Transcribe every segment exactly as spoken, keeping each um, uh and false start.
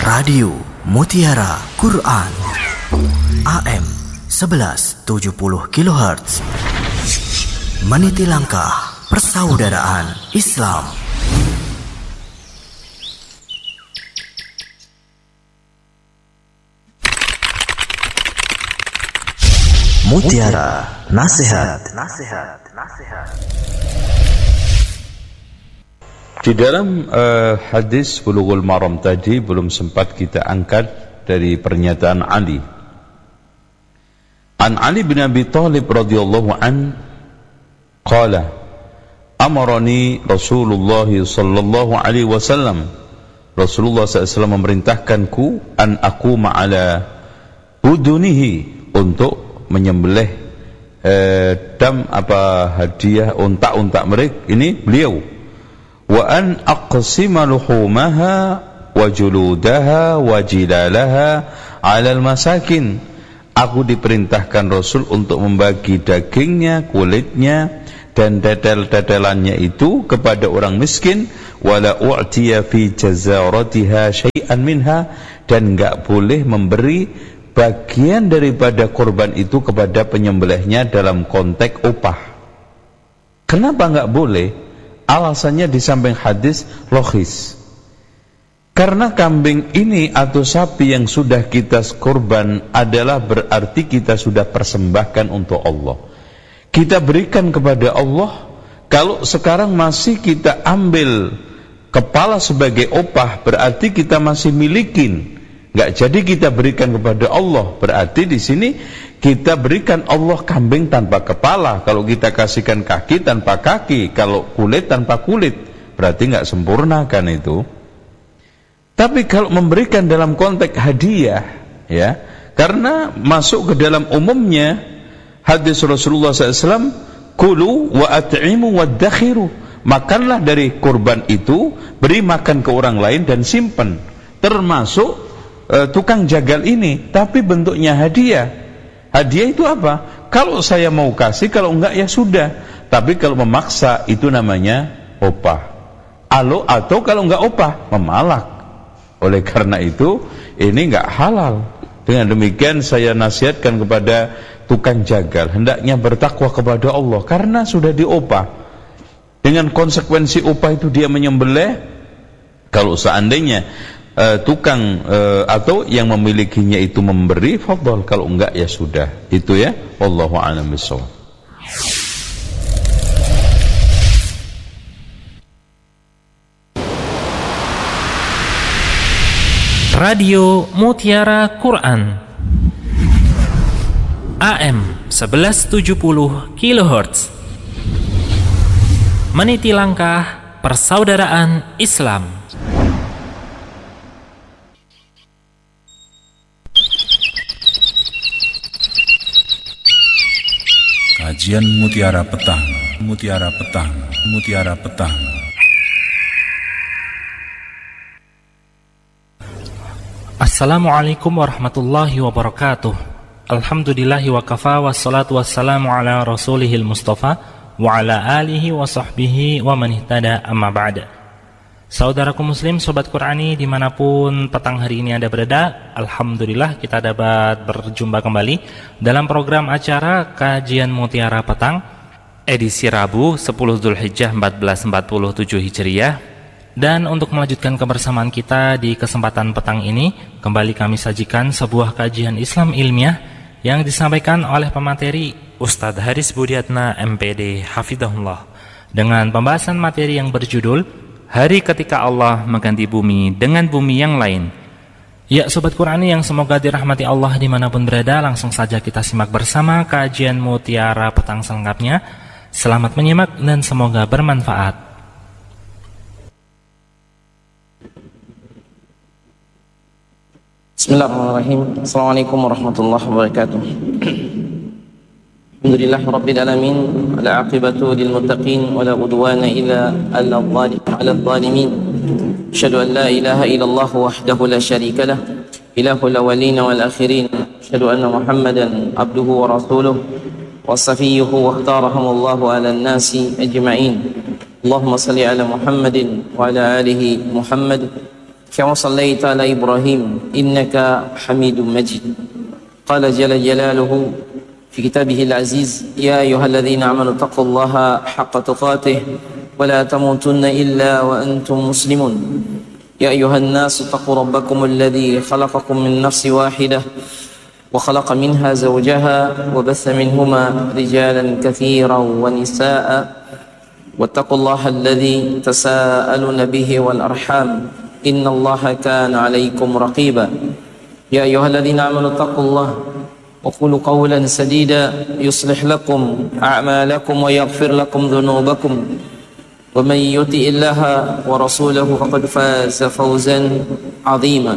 Radio Mutiara Quran A M sebelas tujuh puluh kilohertz, meniti langkah persaudaraan Islam. Mutiara Nasihat. Nasihat. Nasihat. Di dalam uh, hadis Bulughul Maram tadi belum sempat kita angkat dari pernyataan Ali. An Ali bin Abi Thalib radhiyallahu an qala amarani Rasulullah sallallahu alaihi wasallam, Rasulullah sallallahu alaihi wasallam memerintahkanku an aquma ala budunihi, untuk menyembelih eh, dam apa hadiah unta-unta mereka ini beliau, wa an aqsima luhumaha wa juludaha wa jilalaha 'alal masakin. Aku diperintahkan Rasul untuk membagi dagingnya, kulitnya dan dadal-dadalannya itu kepada orang miskin, wala u'tiya fi jazaratiha syai'an minha, dan enggak boleh memberi bagian daripada korban itu kepada penyembelihnya dalam konteks upah. Kenapa enggak boleh? Alasannya di samping hadis logis. Karena kambing ini atau sapi yang sudah kita korban adalah berarti kita sudah persembahkan untuk Allah. Kita berikan kepada Allah. Kalau sekarang masih kita ambil kepala sebagai upah, berarti kita masih milikin. Enggak jadi kita berikan kepada Allah. Berarti di sini kita berikan Allah kambing tanpa kepala. Kalau kita kasihkan kaki tanpa kaki, kalau kulit tanpa kulit, berarti enggak sempurna kan itu. Tapi kalau memberikan dalam konteks hadiah, ya, karena masuk ke dalam umumnya hadis Rasulullah sallallahu alaihi wasallam, kulu wa at'imu wa dakhiru, makanlah dari kurban itu, beri makan ke orang lain dan simpan. Termasuk uh, tukang jagal ini, tapi bentuknya hadiah. Hadiah itu apa? Kalau saya mau kasih, kalau enggak ya sudah. Tapi kalau memaksa itu namanya opah. Alo, atau kalau enggak opah, memalak. Oleh karena itu ini enggak halal. Dengan demikian saya nasihatkan kepada tukang jagal, hendaknya bertakwa kepada Allah, karena sudah diopah. Dengan konsekuensi opah itu dia menyembelih. Kalau seandainya uh, tukang uh, atau yang memilikinya itu memberi, fadhal. Kalau enggak ya sudah. Itu ya, wallahu a'lam bishawab. Radio Mutiara Quran A M sebelas tujuh puluh kilohertz, meniti langkah persaudaraan Islam. Kajian Mutiara Petang, Mutiara Petang, Mutiara Petang. Assalamualaikum warahmatullahi wabarakatuh. Alhamdulillahi wa kafa, wassalatu wassalamu ala rasulihil mustafa wa ala alihi wa sahbihi wa man ihtada, amma ba'da. Saudaraku muslim, sobat Qurani dimanapun petang hari ini Anda berada, alhamdulillah kita dapat berjumpa kembali dalam program acara Kajian Mutiara Petang edisi Rabu sepuluh Dzulhijjah seribu empat ratus empat puluh tujuh Hijriah. Dan untuk melanjutkan kebersamaan kita di kesempatan petang ini, kembali kami sajikan sebuah kajian Islam ilmiah yang disampaikan oleh pemateri Ustadz Haris Budiatna M P D Hafidhahullah, dengan pembahasan materi yang berjudul Hari Ketika Allah Mengganti Bumi dengan Bumi yang Lain. Ya Sobat Qurani yang semoga dirahmati Allah dimanapun berada, langsung saja kita simak bersama kajian Mutiara Petang selengkapnya. Selamat menyimak dan semoga bermanfaat. Bismillahirrahmanirrahim. Assalamualaikum warahmatullahi wabarakatuh. Alhamdulillah rabbil alamin, wal aqibatu lil muttaqin, wala udwana illa 'alal zalimin. Asyhadu an la ilaha illallah wahdahu la syarika lah, ilahul awwalin wal akhirin. Asyhadu anna Muhammadan abduhu wa rasuluh wa safiyyuhu wa ikhtarahumullahu 'alan nasi ajma'in. Allahumma salli ala Muhammadin wa ala alihi Muhammad كما صليت على إبراهيم إنك حميد مجيد قال جل جلاله في كتابه العزيز يا أيها الذين آمنوا اتقوا الله حق تقاته ولا تموتن إلا وأنتم مسلمون يا أيها الناس اتقوا ربكم الذي خلقكم من نفس واحدة وخلق منها زوجها وبث منهما رجالا كثيرا ونساء واتقوا الله الذي تساءلون به والأرحام إن الله كان عليكم رقيبا يا أيها الذين آمنوا اتقوا الله وقولوا قولا سديدا يصلح لكم أعمالكم ويغفر لكم ذنوبكم ومن يطع الله ورسوله فقد فاز فوزا عظيما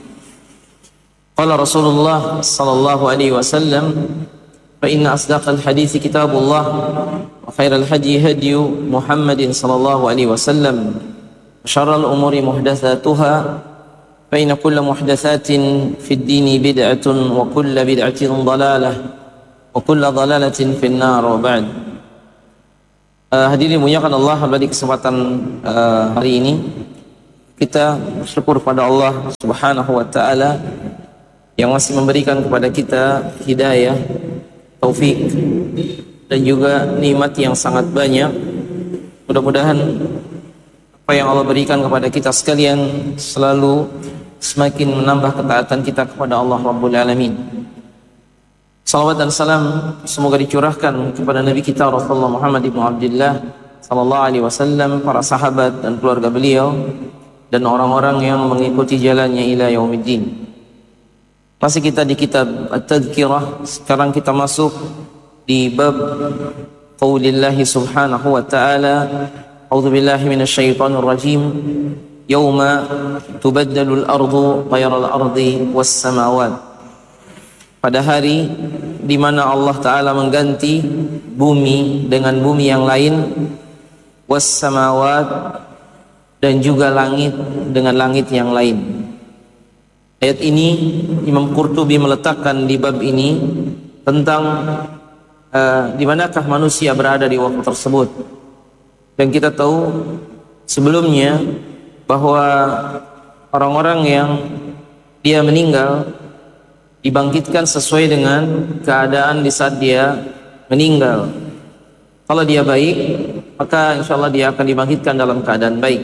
قال رسول الله صلى الله عليه وسلم فإن أصدق الحديث كتاب الله وخير الهدي هدي محمد صلى الله عليه وسلم وشر الأمور محدثاتها فإن كل محدثات في الدين بدعة وكل بدعة ضلالة وكل ضلالة في النار وبعد. Uh, hadirin muliakan Allah, pada kesempatan uh, hari ini kita bersyukur kepada Allah Subhanahu wa taala yang masih memberikan kepada kita hidayah, taufik dan juga nikmat yang sangat banyak. Mudah-mudahan apa yang Allah berikan kepada kita sekalian selalu semakin menambah ketaatan kita kepada Allah Rabbul Alamin. Salawat dan salam semoga dicurahkan kepada Nabi kita Rasulullah Muhammad ibn Abdullah sallallahu alaihi wasallam, para sahabat dan keluarga beliau dan orang-orang yang mengikuti jalannya ila yaumiddin. Masih kita di kitab At-Tadhkirah, sekarang kita masuk di bab qaulillahi subhanahu wa ta'ala a'udzubillahi minasyaitonir rajim yauma tubaddalul ardu ghairal ardi was samawat. Pada hari di mana Allah Ta'ala mengganti bumi dengan bumi yang lain, was samawat, dan juga langit dengan langit yang lain. Ayat ini Imam Qurtubi meletakkan di bab ini tentang uh, di manakah manusia berada di waktu tersebut. Dan kita tahu sebelumnya bahwa orang-orang yang dia meninggal dibangkitkan sesuai dengan keadaan di saat dia meninggal. Kalau dia baik, maka insya Allah dia akan dibangkitkan dalam keadaan baik.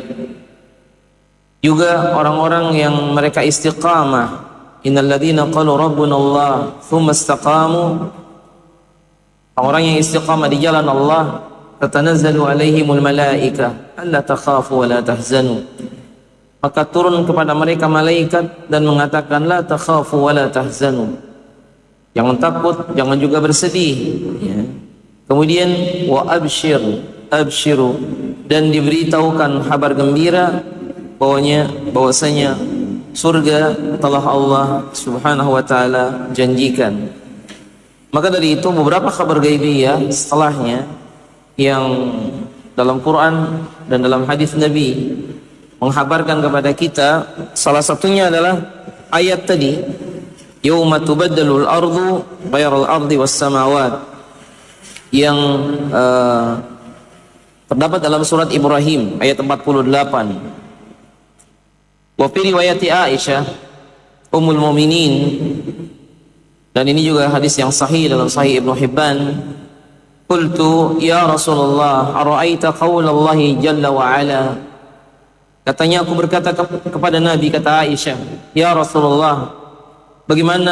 Juga orang-orang yang mereka istiqamah, innal ladzina qalu rabbuna Allah tsumma istaqamu, orang yang istiqamah di jalan Allah, tatanazzalu alaihimul malaika alla takhafu wa la tahzanu, maka turun kepada mereka malaikat dan mengatakan la takhafu wa la tahzanu, jangan takut, jangan juga bersedih ya. Kemudian wa abshir abshiru, dan diberitahukan kabar gembira bahwanya bahwasanya surga telah Allah Subhanahu wa taala janjikan. Maka dari itu beberapa kabar gaibiyah setelahnya yang dalam Quran dan dalam hadis Nabi menghabarkan kepada kita, salah satunya adalah ayat tadi yauma tubaddalul ardu ghairal ardi was samawat, yang uh, terdapat dalam surat Ibrahim ayat empat puluh delapan. Wa fi riwayati Aisyah ummul mukminin, dan ini juga hadis yang sahih dalam Sahih Ibnu Hibban, qultu ya Rasulullah ara'aita qaulallahi jalla wa ala, katanya aku berkata ke kepada Nabi, kata Aisyah, ya Rasulullah, bagaimana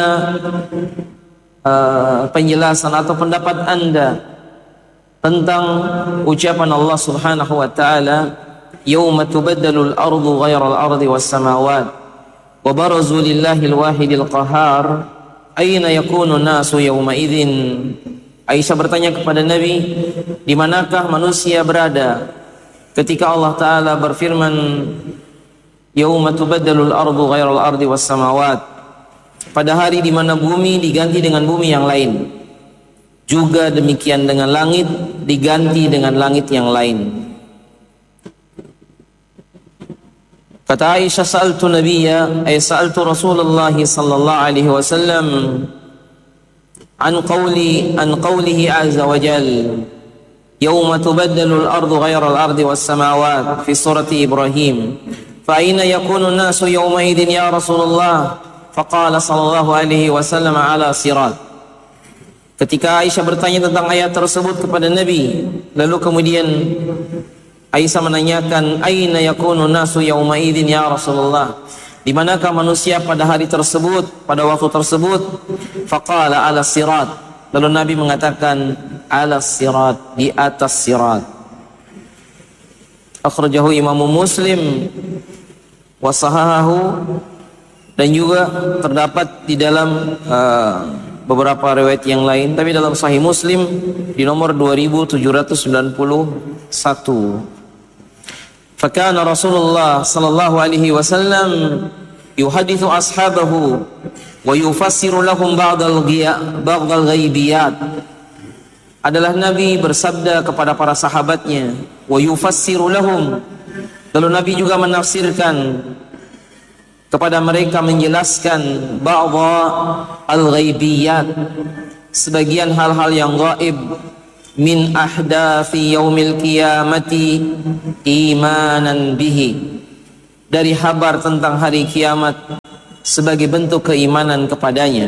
uh, penjelasan atau pendapat anda tentang ucapan Allah Subhanahu wa taala yauma tubaddalul ardu ghairal ardi was samawat wa barazu lillahil wahidil qahar aina yakunu nasu yauma idzin. Aisyah bertanya kepada Nabi, di manakah manusia berada ketika Allah Ta'ala berfirman yauma tubaddalul ardu ghairal ardi was samawat, pada hari di mana bumi diganti dengan bumi yang lain, juga demikian dengan langit diganti dengan langit yang lain. Kata Aisyah, sa'altu nabiyya ay sa'altu Rasulullah sallallahu alaihi wasallam an qawli an qawlihi azza wa jalla yauma tubaddalu al-ardu ghayra al-ardi was-samawat fi surati Ibrahim fa aina yakunu an-nasu yawma idzin ya Rasulullah? Faqala sallallahu alaihi wasallam ala sirat. Ketika Aisyah bertanya tentang ayat tersebut kepada Nabi, lalu kemudian Aisyah menanyakan, aina yakunu nasu yawma idzin ya Rasulullah? Di manakah manusia pada hari tersebut, pada waktu tersebut? Faqala ala sirat. Lalu Nabi mengatakan ala sirat, di atas sirat. Akhrajahu Imam Muslim wa sahahahu, dan juga terdapat di dalam uh, beberapa riwayat yang lain, tapi dalam Sahih Muslim di nomor dua ribu tujuh ratus sembilan puluh satu. Fakana Rasulullah sallallahu alaihi wasallam yuhadithu ashabahu wa yufassiru lahum ba'dal ba'dal ghaibiyat. Adalah Nabi bersabda kepada para sahabatnya, wa yufassiru lahum, lalu Nabi juga menafsirkan kepada mereka, menjelaskan ba'dha al-ghaibiyat, sebagian hal-hal yang gaib, min ahdathi yaumil qiyamati imanan bihi, dari kabar tentang hari kiamat sebagai bentuk keimanan kepadanya,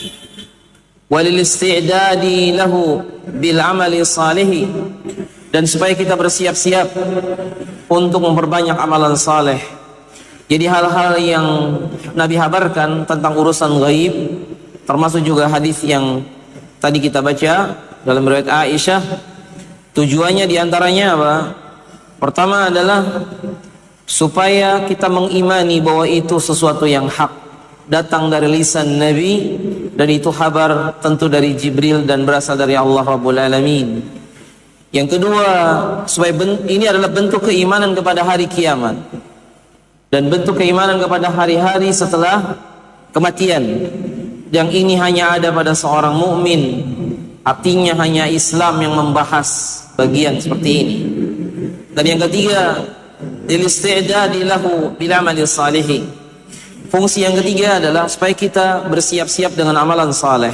walil isti'dadi lahu bil amali salih, dan supaya kita bersiap-siap untuk memperbanyak amalan saleh. Jadi hal-hal yang Nabi habarkan tentang urusan gaib, termasuk juga hadis yang tadi kita baca dalam riwayat Aisyah, tujuannya diantaranya apa? Pertama adalah supaya kita mengimani bahwa itu sesuatu yang hak, datang dari lisan Nabi, dan itu kabar tentu dari Jibril dan berasal dari Allah Rabbul Alamin. Yang kedua, supaya ini adalah bentuk keimanan kepada hari kiamat dan bentuk keimanan kepada hari-hari setelah kematian. Yang ini hanya ada pada seorang mukmin. Artinya hanya Islam yang membahas bagian seperti ini. Dan yang ketiga, lil-isti'dadi lahu bil amali salih. Fungsi yang ketiga adalah supaya kita bersiap-siap dengan amalan saleh.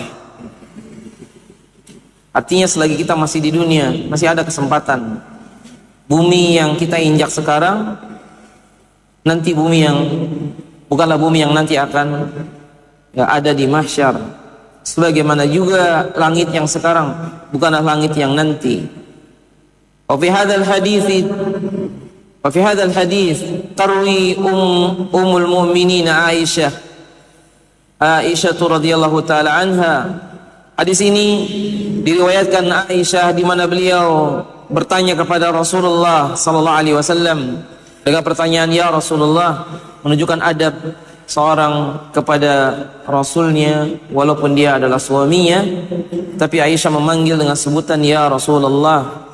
Artinya selagi kita masih di dunia, masih ada kesempatan. Bumi yang kita injak sekarang, nanti bumi yang bukanlah bumi yang nanti akan ya, ada di mahsyar. Sebagaimana juga langit yang sekarang bukanlah langit yang nanti. Wa fi hadzal hadits wa fi hadzal hadits tarwi um ummul mu'minin Aisyah Aisyah radhiyallahu taala anha. Hadis ini diriwayatkan Aisyah di mana beliau bertanya kepada Rasulullah sallallahu alaihi wasallam dengan pertanyaan, ya Rasulullah, menunjukkan adab seorang kepada Rasulnya walaupun dia adalah suaminya, tapi Aisyah memanggil dengan sebutan ya Rasulullah.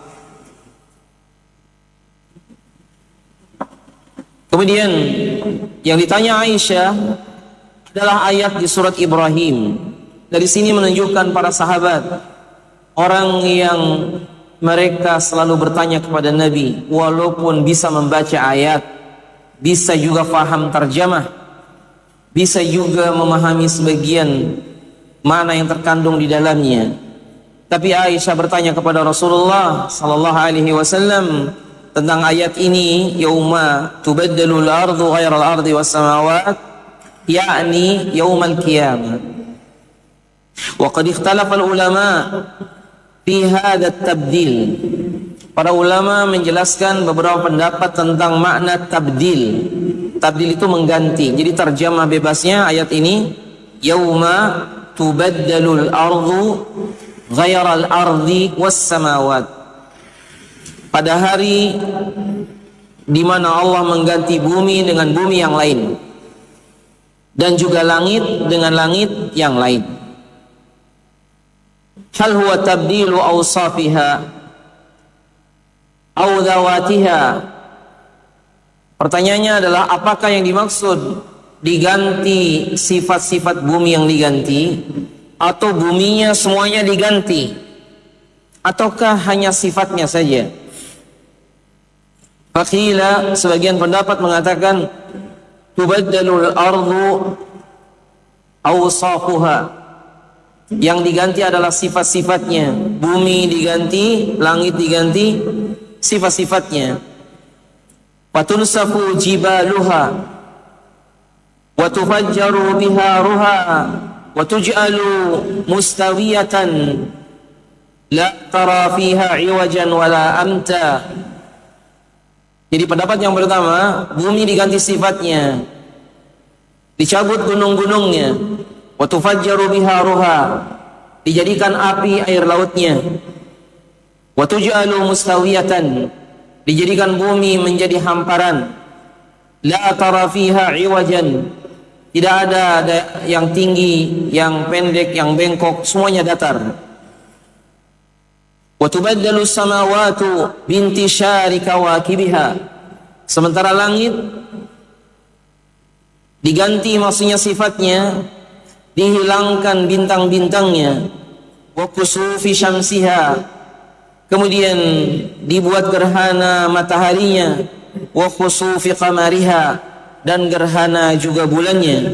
Kemudian yang ditanya Aisyah adalah ayat di surat Ibrahim. Dari sini menunjukkan para sahabat, orang yang mereka selalu bertanya kepada Nabi walaupun bisa membaca ayat, bisa juga faham terjemah, bisa juga memahami sebagian mana yang terkandung di dalamnya. Tapi Aisyah bertanya kepada Rasulullah sallallahu alaihi wasallam tentang ayat ini, yauma tubaddalul ardu ghairal ardi was samawat, yakni yaumal qiyamah. Wa qad ikhtalafa al ulama fi hadha at-tabdil. Para ulama menjelaskan beberapa pendapat tentang makna tabdil. Tabdil itu mengganti. Jadi terjemah bebasnya ayat ini, yauma tubaddalul ardu ghairal ardi was samawat. Pada hari di mana Allah mengganti bumi dengan bumi yang lain dan juga langit dengan langit yang lain. Hal huwa tabdilu awsafiha aw dhawatiha. Pertanyaannya adalah apakah yang dimaksud diganti sifat-sifat bumi yang diganti, atau buminya semuanya diganti, ataukah hanya sifatnya saja? Faqila, sebagian pendapat mengatakan tubaddalul ardu awsafuha, yang diganti adalah sifat-sifatnya. Bumi diganti, langit diganti, sifat-sifatnya. fatunsafu jibaluha wa tufajjaru biharuha wa tuj'alu mustawiyatan la tara fiha iwajan wala amta. Jadi pendapat yang pertama, bumi diganti sifatnya, dicabut gunung-gunungnya, wa tufajjaru biharuha, dijadikan api air lautnya, wa tuj'alu mustawiyatan, dijadikan bumi menjadi hamparan, la tara fiha iwajan, tidak ada yang tinggi, yang pendek, yang bengkok, semuanya datar. Wa tubaddalu samawatu bintishari kawakibiha, sementara langit diganti, maksudnya sifatnya, dihilangkan bintang-bintangnya, wa kusufi syamsiha, kemudian dibuat gerhana mataharinya, wa khusufi qamariha, dan gerhana juga bulannya.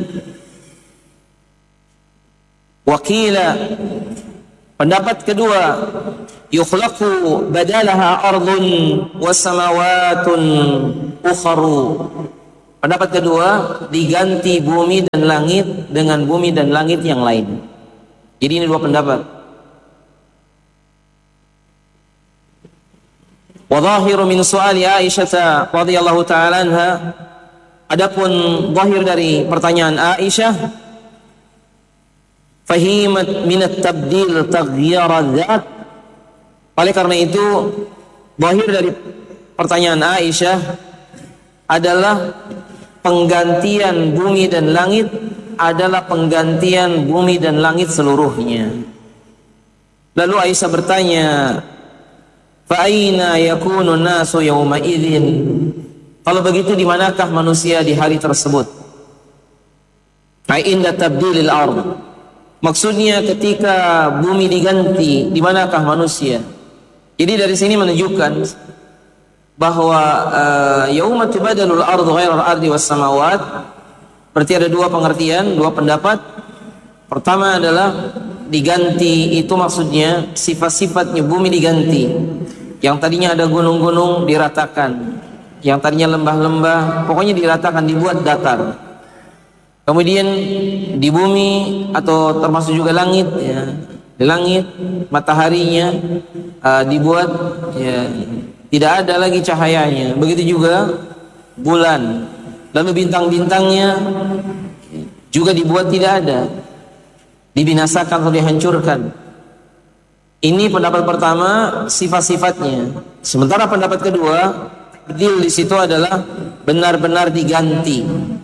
Wakila, pendapat kedua, yukhlaqu badalaha ardun wasamawatun ukharu. Pendapat kedua, diganti bumi dan langit dengan bumi dan langit yang lain. Jadi ini dua pendapat. Wa dhahiru min su'ali Aisyah radhiyallahu ta'ala anha, adapun zahir dari pertanyaan Aisyah, fahimat min at-tabdil taghyir dzat. Oleh karena itu, zahir dari pertanyaan Aisyah adalah penggantian bumi dan langit adalah penggantian bumi dan langit seluruhnya. Lalu Aisyah bertanya, fa aina yakunu nasu yawma idzin? Kalau begitu di manakah manusia di hari tersebut? Ai inda tabdilil ardh. Maksudnya ketika bumi diganti, di manakah manusia? Jadi dari sini menunjukkan bahwa uh, yauma tubadalul ardu ghairal ardi was samawat, berarti ada dua pengertian, dua pendapat. Pertama adalah diganti, itu maksudnya sifat-sifatnya bumi diganti. Yang tadinya ada gunung-gunung diratakan, yang tadinya lembah-lembah pokoknya diratakan, dibuat datar. Kemudian di bumi atau termasuk juga langit, ya, di langit mataharinya uh, dibuat, ya, tidak ada lagi cahayanya. Begitu juga bulan, lalu bintang-bintangnya juga dibuat tidak ada, dibinasakan atau dihancurkan. Ini pendapat pertama, sifat-sifatnya. Sementara pendapat kedua, tabdil di situ adalah benar-benar diganti.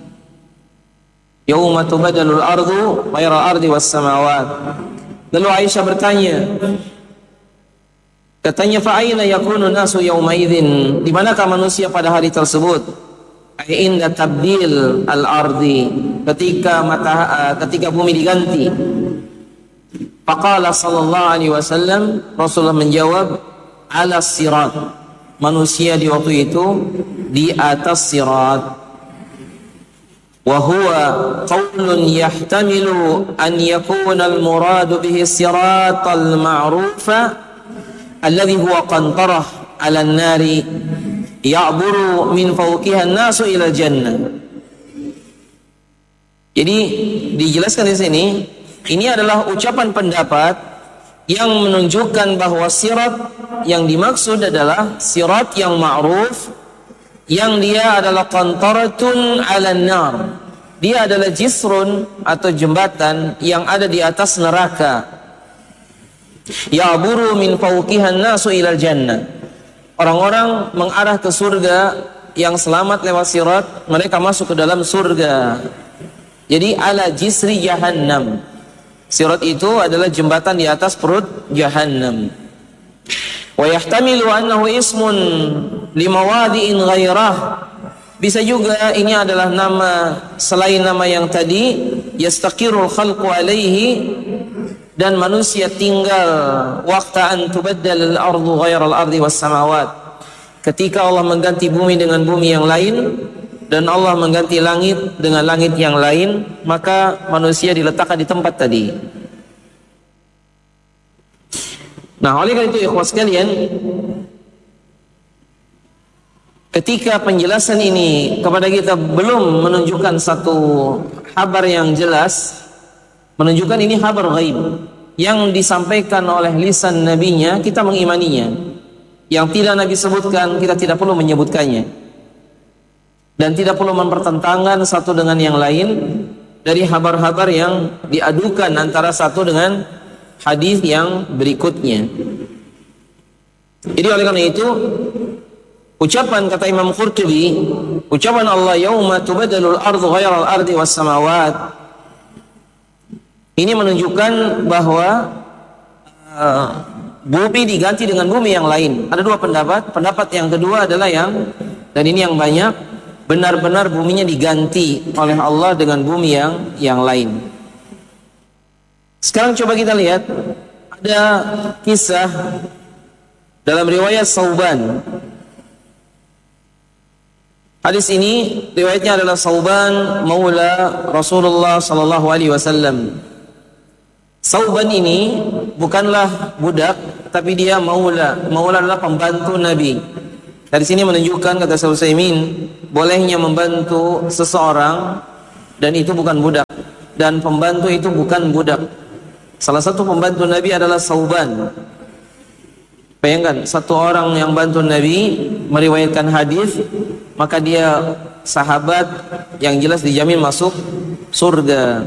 Yauma tubadalul ardu ghairal ardi was samawat. Lalu Aisyah bertanya, katanya, fa aina yakunu nasu yauma idzin? Di manakah manusia pada hari tersebut? Ai inda tabdil al-ardi, ketika mata ketika bumi diganti. Faqala sallallahu alaihi wasallam, Rasulullah menjawab, ala sirat, manusia di waktu itu di atas sirat. Wa huwa qaulun yahtamilu an yakuna al-muradu bihi siratal ma'rufa alladhi huwa qantarah 'ala an-nari ya'buru min fawqiha an-nasu ila jannah. Jadi dijelaskan di sini, ini adalah ucapan pendapat yang menunjukkan bahwa sirat yang dimaksud adalah sirat yang ma'ruf, yang dia adalah qantaratun 'alan nar. Dia adalah jisrun atau jembatan yang ada di atas neraka. Ya'buru min fawqihan nasu ilal jannah. Orang-orang mengarah ke surga, yang selamat lewat sirat, mereka masuk ke dalam surga. Jadi ala jisri jahannam. Sirat itu adalah jembatan di atas perut jahannam. Wa yahtamilu annahu ismun limawadi'in ghairah. Bisa juga ini adalah nama selain nama yang tadi, yastaqirul khalqu alaihi, dan manusia tinggal waqta'an tubaddal al-ardu ghairal ardi was samawat, ketika Allah mengganti bumi dengan bumi yang lain dan Allah mengganti langit dengan langit yang lain, maka manusia diletakkan di tempat tadi. Nah, oleh karena itu ikhwas sekalian, ketika penjelasan ini kepada kita belum menunjukkan satu kabar yang jelas, menunjukkan ini kabar ghaib yang disampaikan oleh lisan nabinya, kita mengimaninya. Yang tidak Nabi sebutkan, kita tidak perlu menyebutkannya, dan tidak perlu mempertentangkan satu dengan yang lain dari kabar-kabar yang diadukan antara satu dengan hadis yang berikutnya. Jadi oleh karena itu, ucapan kata Imam Qurtubi, ucapan Allah yauma tubadalul ardu ghairal ardi was samawat, ini menunjukkan bahwa uh, bumi diganti dengan bumi yang lain. Ada dua pendapat. Pendapat yang kedua adalah yang, dan ini yang banyak, benar-benar buminya diganti oleh Allah dengan bumi yang yang lain. Sekarang coba kita lihat, ada kisah dalam riwayat Sauban. Hadis ini riwayatnya adalah Sauban maula Rasulullah sallallahu alaihi wasallam. Sauban ini bukanlah budak, tapi dia maula. Maula adalah pembantu Nabi. Dari sini menunjukkan, kata Syekh Utsaimin, bolehnya membantu seseorang dan itu bukan budak, dan pembantu itu bukan budak. Salah satu pembantu Nabi adalah Sauban. Bayangkan, satu orang yang bantu Nabi meriwayatkan hadis, maka dia sahabat yang jelas dijamin masuk surga.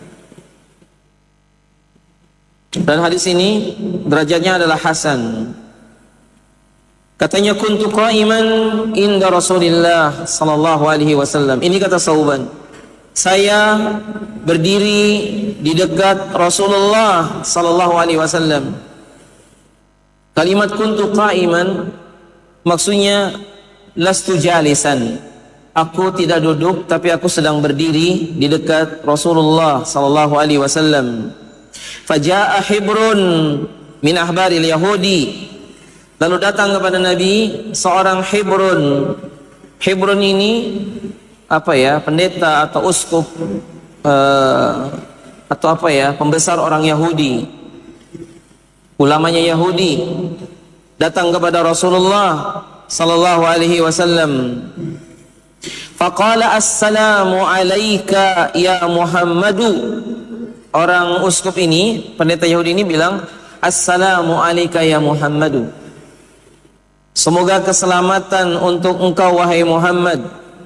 Dan hadis ini derajatnya adalah hasan. Katanya, kuntu qa'iman inda Rasulillah sallallahu alaihi wasallam. Ini kata Sauban, saya berdiri di dekat Rasulullah sallallahu alaihi wasallam. Kalimat kuntu qa'iman maksudnya lastu jalisan. Aku tidak duduk, tapi aku sedang berdiri di dekat Rasulullah sallallahu alaihi wasallam. Faja'a hibrun min ahbaril yahudi. Lalu datang kepada Nabi seorang hibrun. Hibrun ini apa ya? Pendeta atau uskup uh, atau apa ya? Pembesar orang Yahudi. Ulamanya Yahudi datang kepada Rasulullah sallallahu alaihi wasallam. Faqala assalamu alayka ya Muhammadu. Orang uskup ini, pendeta Yahudi ini bilang, assalamu alayka ya Muhammadu. Semoga keselamatan untuk engkau wahai Muhammad.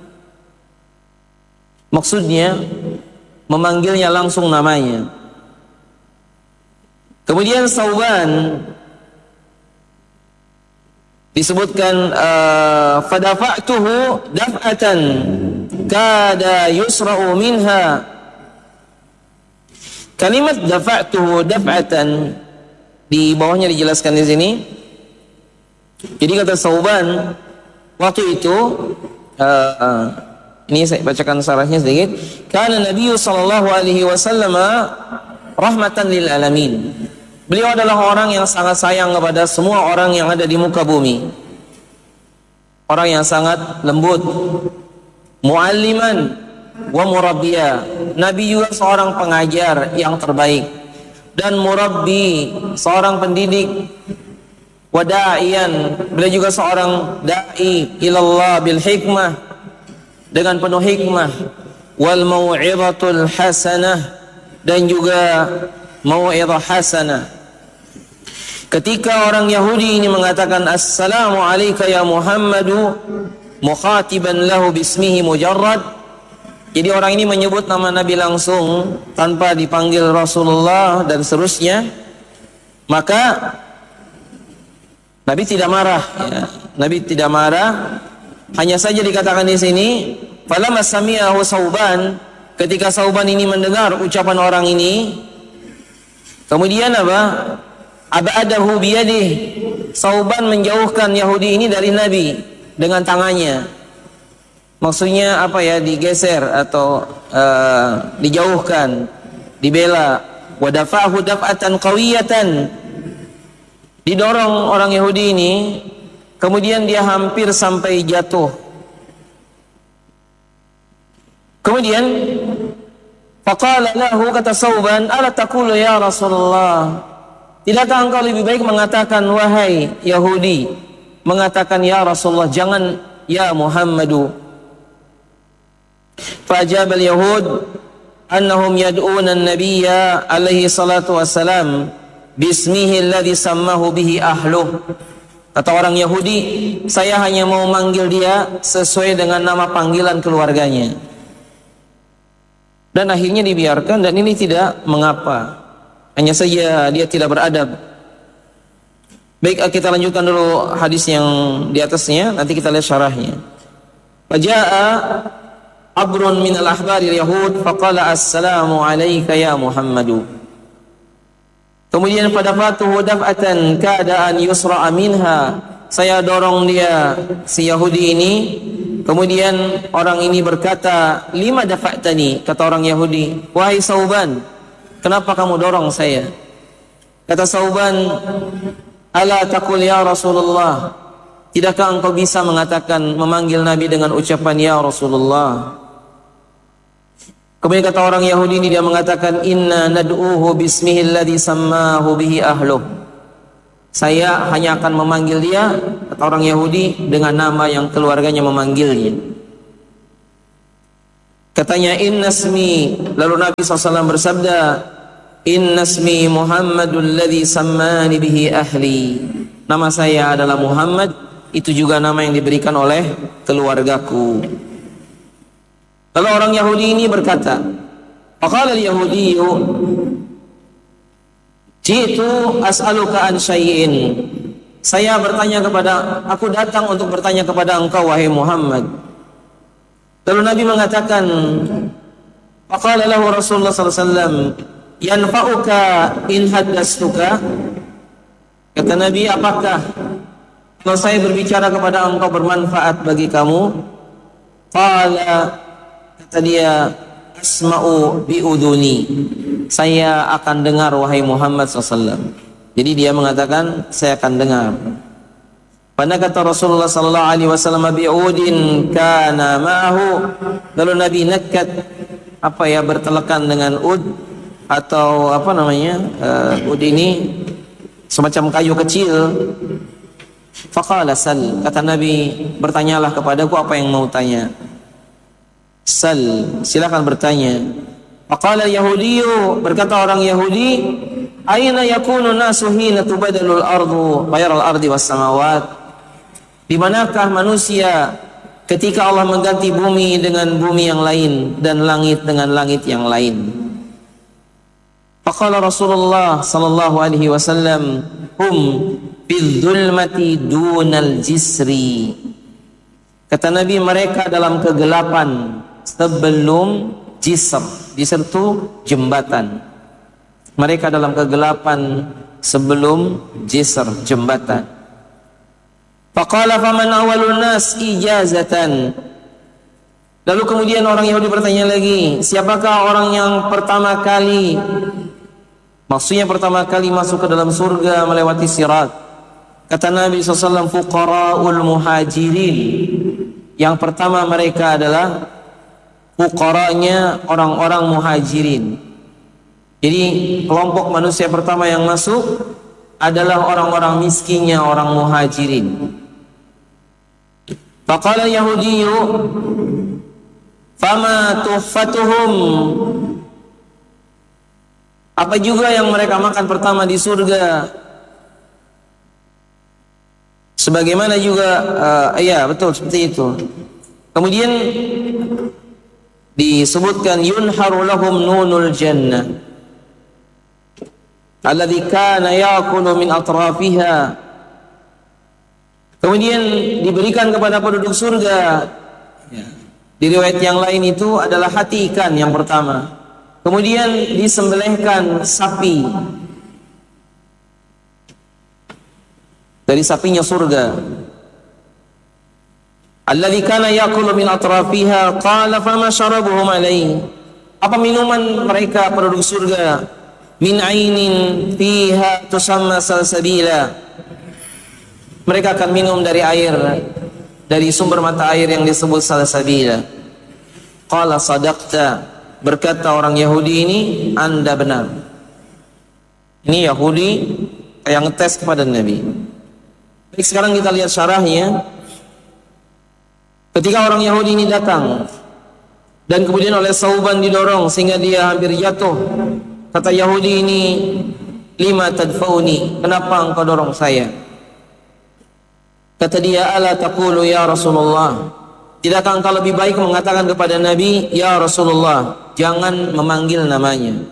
Maksudnya memanggilnya langsung namanya. Kemudian Sauban disebutkan uh, fadafa'tuhu daf'atan kada yusra'u minha. Kalimat dafa'tuhu daf'atan di bawahnya dijelaskan di sini. Jadi kata Sauban, waktu itu uh, uh, ini saya bacakan sarahnya sedikit. Kana Nabi sallallahu alaihi wasallam rahmatan lil alamin. Beliau adalah orang yang sangat sayang kepada semua orang yang ada di muka bumi. Orang yang sangat lembut. Mualliman wa murabbiya. Nabi juga seorang pengajar yang terbaik, dan murabbi, seorang pendidik. Wa da'iyan, beliau juga seorang dai ilallah bil hikmah, dengan penuh hikmah. Wal mau'izatul hasanah, dan juga mau'izah hasanah. Ketika orang Yahudi ini mengatakan assalamu alayka ya Muhammadu mukhatiban lahu bismihi mujarrad, jadi orang ini menyebut nama Nabi langsung tanpa dipanggil Rasulullah dan seterusnya, maka Nabi tidak marah ya. Nabi tidak marah, hanya saja dikatakan di sini falamma sami'ahu Sauban, ketika Sauban ini mendengar ucapan orang ini, kemudian apa? Abadahu biyadih, Sauban menjauhkan Yahudi ini dari Nabi dengan tangannya. Maksudnya apa ya? Digeser atau uh, dijauhkan, dibela. Wadafahu daf'atan qawiyatan, didorong orang Yahudi ini, kemudian dia hampir sampai jatuh. Kemudian faqala lahu, kata Sauban, ala taqulu ya Rasulullah, tidakkah engkau lebih baik mengatakan wahai Yahudi, mengatakan ya Rasulullah, jangan ya Muhammadu. Fajab al-yahud annahum yad'una an-nabiyya alaihi salatu wassalam bismihi alladhi sammahu bihi ahluh. Kata orang Yahudi, saya hanya mau manggil dia sesuai dengan nama panggilan keluarganya. Dan akhirnya dibiarkan, dan ini tidak mengapa. Hanya saja dia tidak beradab. Baik, kita lanjutkan dulu hadis yang di atasnya, nanti kita lihat syarahnya. Faja'a abrun min al-ahbari al-yahud faqala assalamu alayka ya Muhammadu. Kemudian pada fatuhu daf'atan keadaan yusra'a minha, saya dorong dia si Yahudi ini. Kemudian orang ini berkata, lima dafa'tani, kata orang Yahudi, wahai Sauban, kenapa kamu dorong saya? Kata Sauban, ala taqul ya Rasulullah, tidakkah engkau bisa mengatakan, memanggil Nabi dengan ucapan ya Rasulullah? Kemudian kata orang Yahudi ini, dia mengatakan, inna nad'uhu bismihi alladhi sammahu bihi ahluh. Saya hanya akan memanggil dia, kata orang Yahudi, dengan nama yang keluarganya memanggilnya. Katanya, inna ismi, lalu Nabi shallallahu alaihi wasallam bersabda, inna ismi Muhammadul ladhi sammani bihi ahli. Nama saya adalah Muhammad, itu juga nama yang diberikan oleh keluargaku. Lalu orang Yahudi ini berkata, faqala al-Yahudiyyu, jitu as'aluka an syai'in. Saya bertanya kepada, aku datang untuk bertanya kepada engkau wahai Muhammad. Lalu Nabi mengatakan, faqala lahu Rasulullah sallallahu alaihi wasallam, yanfa'uka in haddastuka. Kata Nabi, apakah kalau saya berbicara kepada engkau bermanfaat bagi kamu? Qala, kata dia, asma'u bi'uduni, saya akan dengar wahai Muhammad shallallahu alaihi wasallam. Jadi dia mengatakan, saya akan dengar. Pada kata Rasulullah sallallahu alaihi wasallam, bi'udin kana ma'ahu. Lalu Nabi nakat, apa ya, bertelekan dengan ud, atau apa namanya, uh, ud ini semacam kayu kecil. Faqala sal, kata Nabi, bertanyalah kepadaku apa yang mau tanya. Sal, silakan bertanya. Faqala Yahudiyu, berkata orang Yahudi, aina yakunu nasu hina tubadalul ardu ghairal ardi was samawat. Di manakah manusia ketika Allah mengganti bumi dengan bumi yang lain dan langit dengan langit yang lain? Faqala Rasulullah sallallahu alaihi wasallam, hum fil dhulmati dunal jisri. Kata Nabi, mereka dalam kegelapan sebelum jisr. Jisr itu jembatan. Mereka dalam kegelapan sebelum jisr, jembatan. Faqala faman awalun nas ijazatan. Lalu kemudian orang Yahudi bertanya lagi, siapakah orang yang pertama kali, maksudnya pertama kali masuk ke dalam surga melewati sirat? Kata Nabi shallallahu alaihi wasallam, fuqara'ul muhajirin. Yang pertama mereka adalah fuqaranya orang-orang muhajirin. Jadi kelompok manusia pertama yang masuk adalah orang-orang miskinnya orang muhajirin. Faqala Yahudiyyu, fama tuhfatuhum. Apa juga yang mereka makan pertama di surga? Sebagaimana juga, uh, ya betul seperti itu. Kemudian disebutkan yunharu lahum nunul jannah alladzi kana ya'kulu min atrafiha. Kemudian diberikan kepada penduduk surga, di riwayat yang lain itu adalah hati ikan yang pertama. Kemudian disembelihkan sapi dari sapinya surga. Alladzi kana ya'kulu min atrafiha qala fama syarabuhum alaihi. Apa minuman mereka penduduk surga? Min ainin fiha tusamma salsabila. Mereka akan minum dari air, dari sumber mata air yang disebut salsabila. Qala sadaqta, berkata orang Yahudi ini, Anda benar. Ini Yahudi yang ngetes kepada Nabi. Baik, sekarang kita lihat syarahnya. Ketika orang Yahudi ini datang dan kemudian oleh Sauban didorong sehingga dia hampir jatuh, kata Yahudi ini, lima tadfauni, kenapa engkau dorong saya? Kata dia, ala taqulu ya Rasulullah, tidakkah engkau lebih baik mengatakan kepada Nabi, ya Rasulullah, jangan memanggil namanya.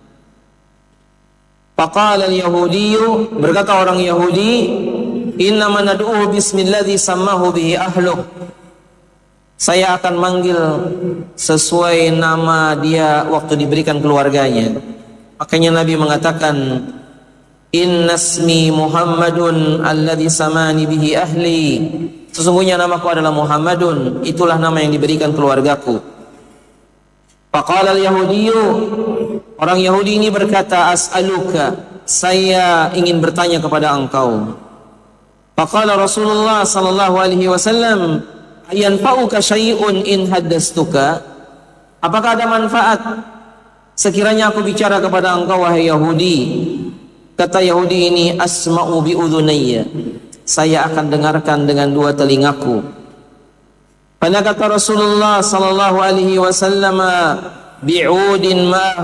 Faqala al-Yahudiyyu, berkata orang Yahudi, innama nad'uhu bismilladzi sammahu bihi ahluh, saya akan manggil sesuai nama dia waktu diberikan keluarganya. Makanya Nabi mengatakan, innasmi Muhammadun alladzi samani bihi ahli, sesungguhnya namaku adalah Muhammadun, itulah nama yang diberikan keluargaku. Faqala al-Yahudiyyu, orang Yahudi ini berkata, as'aluka, saya ingin bertanya kepada engkau. Faqala Rasulullah sallallahu alaihi wasallam, ayanfa'uka syai'un in haddastuka, apakah ada manfaat sekiranya aku bicara kepada engkau wahai Yahudi? Kata Yahudi ini, asma'u bi udhunayya, saya akan dengarkan dengan dua telingaku. Pada kata Rasulullah sallallahu alaihi wasallam, bi'udin ma